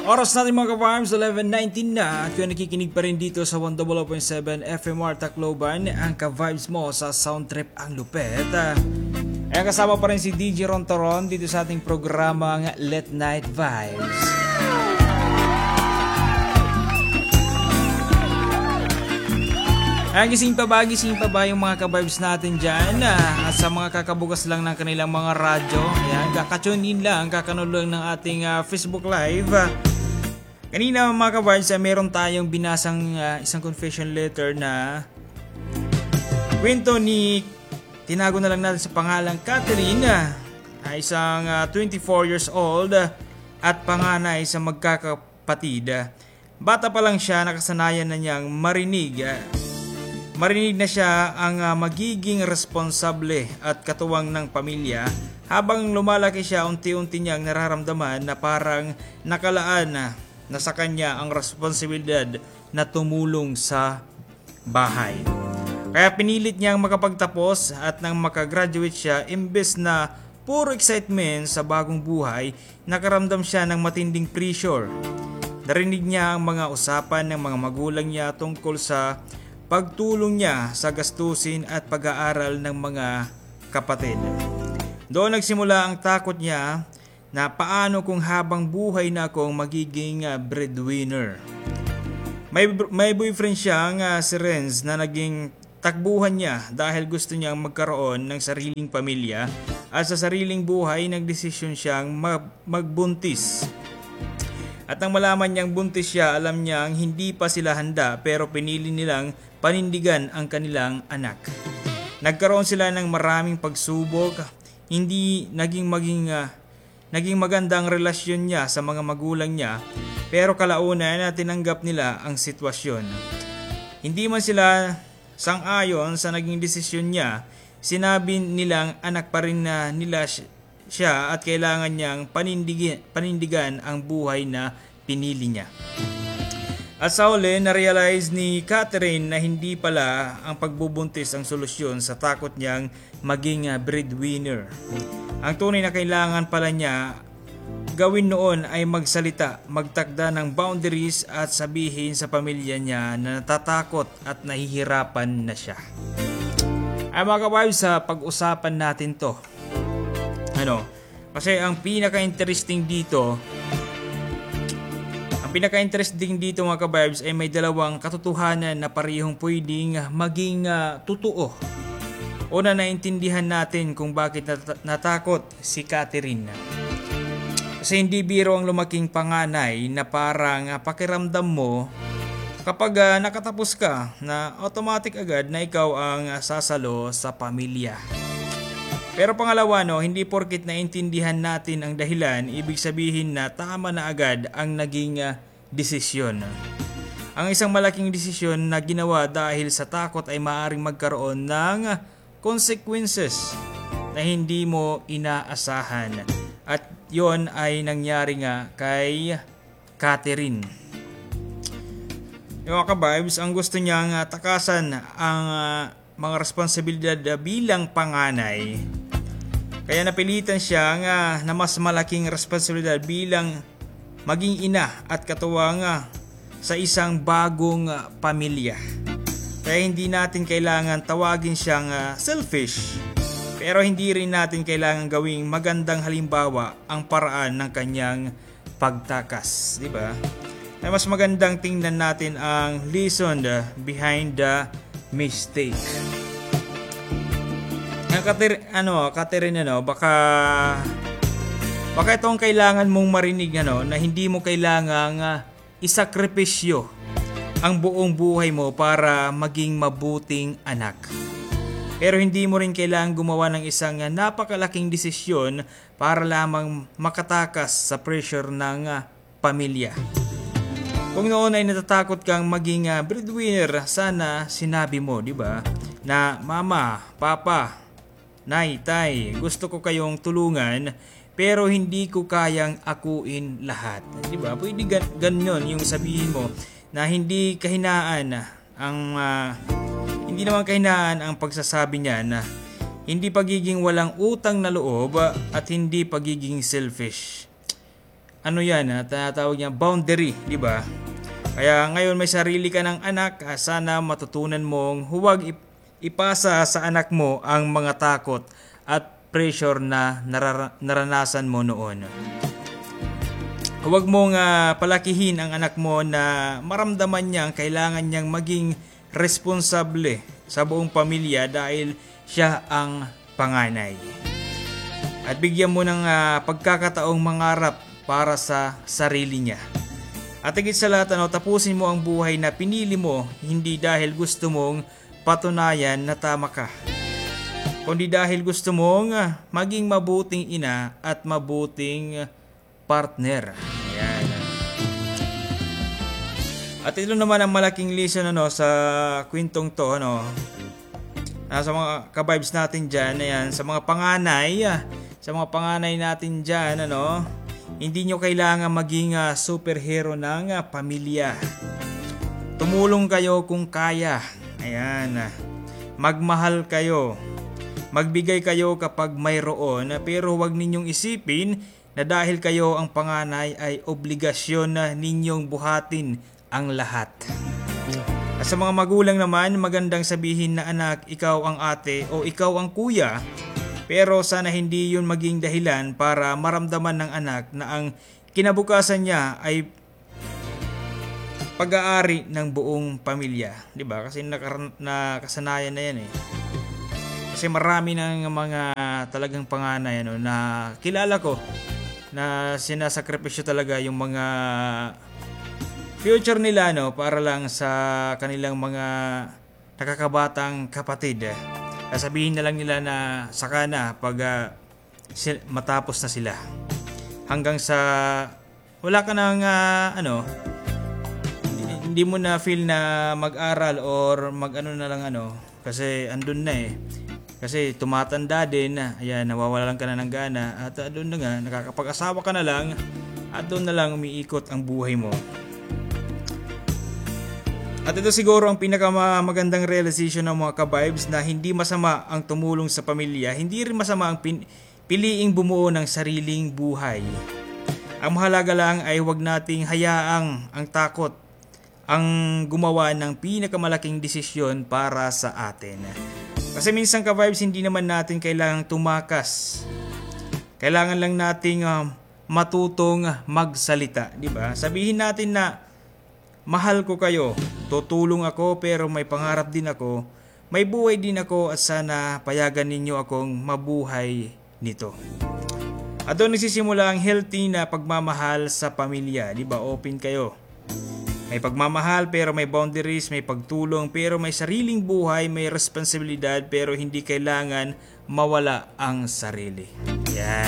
Oras natin mga ka-farms, 11:19 na at kung nakikinig pa rin dito sa 100.7 FMR Tacloban, ang ka-vibes mo sa Sound Trip ang lupet. Ayan, kasama pa rin si DJ Rontoron dito sa ating programang Let Night Vibes. Ayan, gising pa ba yung mga ka-vibes natin dyan? At sa mga kakabukas lang ng kanilang mga radyo, ayan, kakatune in lang, kakanood lang ng ating Facebook Live. Kanina mga ka-vibes, meron tayong binasang isang confession letter na kwento ni, tinago na lang natin sa pangalang Catherine, isang 24 years old at panganay sa magkakapatid. Bata pa lang siya, nakasanayan na niyang marinig na siya ang magiging responsable at katuwang ng pamilya. Habang lumalaki siya, unti-unti niyang nararamdaman na parang nakalaan na sa kanya ang responsibilidad na tumulong sa bahay. Kaya pinilit niyang makapagtapos at nang makagraduate siya, imbes na puro excitement sa bagong buhay, nakaramdam siya ng matinding pressure. Narinig niya ang mga usapan ng mga magulang niya tungkol sa pagtulong niya sa gastusin at pag-aaral ng mga kapatid. Doon nagsimula ang takot niya na paano kung habang buhay na akong magiging breadwinner. May boyfriend siyang si Renz na naging takbuhan niya dahil gusto niyang magkaroon ng sariling pamilya at sa sariling buhay nagdesisyon siyang magbuntis. At nang malaman niyang buntis siya, alam niyang hindi pa sila handa pero pinili nilang panindigan ang kanilang anak. Nagkaroon sila ng maraming pagsubok, hindi naging magandang relasyon niya sa mga magulang niya, pero kalaunan na tinanggap nila ang sitwasyon. Hindi man sila sang-ayon sa naging desisyon niya, sinabi nilang anak pa rin na nila siya at kailangan niyang panindigan ang buhay na pinili niya. At sa huli, na-realize ni Catherine na hindi pala ang pagbubuntis ang solusyon sa takot niyang maging breadwinner. Ang tunay na kailangan pala niya gawin noon ay magsalita, magtakda ng boundaries at sabihin sa pamilya niya na natatakot at nahihirapan na siya. Ay mga ka-vibes, sa pag-usapan natin to. Kasi ang pinaka-interesting dito mga ka-vibes ay may dalawang katotohanan na parehong pwedeng maging totoo. Una, naintindihan natin kung bakit natakot si Catherine. Kasi hindi biro ang lumaking panganay na parang pakiramdam mo kapag nakatapos ka na automatic agad na ikaw ang sasalo sa pamilya. Pero pangalawa, hindi porkit naintindihan natin ang dahilan, ibig sabihin na tama na agad ang naging desisyon. Ang isang malaking desisyon na ginawa dahil sa takot ay maaaring magkaroon ng consequences na hindi mo inaasahan. At yon ay nangyari nga kay Catherine. Yung mga ka-vibes, ang gusto niyang takasan ang mga responsibilidad bilang panganay. Kaya napilitan siya na mas malaking responsibilidad bilang maging ina at katuwang sa isang bagong pamilya. Kaya hindi natin kailangan tawagin siyang selfish, pero hindi rin natin kailangan gawing magandang halimbawa ang paraan ng kanyang pagtakas, di ba? Ay mas magandang tingnan natin ang lesson behind the mistake. Catherine, baka ito ang kailangan mong marinig na hindi mo kailangang isakripisyo ang buong buhay mo para maging mabuting anak. Pero hindi mo rin kailangang gumawa ng isang napakalaking desisyon para lamang makatakas sa pressure ng pamilya. Kung noon ay natatakot kang maging breadwinner, sana sinabi mo, di ba? Na mama, papa, nay, tay, gusto ko kayong tulungan pero hindi ko kayang akuin lahat. Di ba? Pwede ganyan yung sabihin mo na hindi naman kahinaan ang pagsasabi niya na hindi pagiging walang utang na loob at hindi pagiging selfish. ano yan, tinatawag niya boundary, di ba? Kaya ngayon may sarili ka ng anak, sana matutunan mong huwag ipasa sa anak mo ang mga takot at pressure na naranasan mo noon. Huwag mong palakihin ang anak mo na maramdaman niyang kailangan niyang maging responsable sa buong pamilya dahil siya ang panganay. At bigyan mo ng pagkakataong mangarap para sa sarili niya. At higit sa lahat, tapusin mo ang buhay na pinili mo, hindi dahil gusto mong patunayan na tama ka, kundi dahil gusto mong maging mabuting ina at mabuting partner. Ayan. At ito naman ang malaking lesson sa kwentong to, sa mga ka-vibes natin dyan, ayan, sa mga panganay natin dyan, hindi nyo kailangan maging superhero ng pamilya. Tumulong kayo kung kaya. Ayan. Magmahal kayo. Magbigay kayo kapag mayroon, pero huwag ninyong isipin na dahil kayo ang panganay ay obligasyon na ninyong buhatin ang lahat. At sa mga magulang naman, magandang sabihin na anak, ikaw ang ate o ikaw ang kuya. Pero sana hindi yun maging dahilan para maramdaman ng anak na ang kinabukasan niya ay pag-aari ng buong pamilya. Diba? Kasi nakasanayan na yan eh. Kasi marami ng mga talagang panganay na kilala ko na sinasakripisyo talaga yung mga future nila para lang sa kanilang mga nakakabatang kapatid. Sabihin na lang nila na saka na pag matapos na sila. Hanggang sa wala ka nang hindi mo na feel na mag-aral or mag-ano na lang kasi andun na eh. Kasi tumatanda din, ayan, nawawalan ka na ng gana at doon na nga, nakakapag-asawa ka na lang at doon na lang umiikot ang buhay mo. At ito siguro ang pinakamagandang realization ng mga ka-vibes na hindi masama ang tumulong sa pamilya, hindi rin masama ang piliing bumuo ng sariling buhay. Ang mahalaga lang ay huwag nating hayaang ang takot ang gumawa ng pinakamalaking desisyon para sa atin. Kasi minsan ka-vibes, hindi naman natin kailangang tumakas. Kailangan lang nating matutong magsalita, di ba? Sabihin natin na mahal ko kayo, tutulong ako pero may pangarap din ako, may buhay din ako at sana payagan ninyo akong mabuhay nito. At doon nagsisimula ang healthy na pagmamahal sa pamilya, di ba? Open kayo. May pagmamahal pero may boundaries, may pagtulong pero may sariling buhay, may responsibilidad pero hindi kailangan mawala ang sarili. Yan.